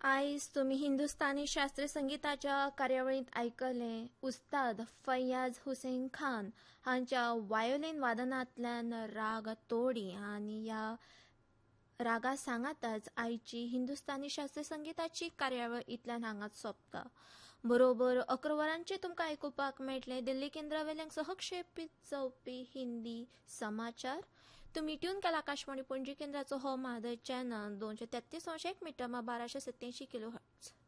आयज तुम्ही हिंदुस्थानी शास्त्रीय संगीताच्या कार्यावळींत आयकले उस्ताद फैयाज हुसेन खान हांच्या वायोलिन वादनांतल्यान राग तोडी आनी ह्या रागा सांगातच आयची हिंदुस्थानी शास्त्रीय संगीताची कार्यावळ इतल्यान हांगाच सोंपता. बरोबर 11 वरांचेर तुमकां आयकुपाक मेळटले दिल्ली केंद्रावेल्यान सहक्षेपीत जावपी हिंदी समाचार. तुम्ही ट्यून केला आकाशवाणी पणजी केंद्राचो हो मादर चॅनल 233.1 मीटर 1287 किलो हर्ट्ज.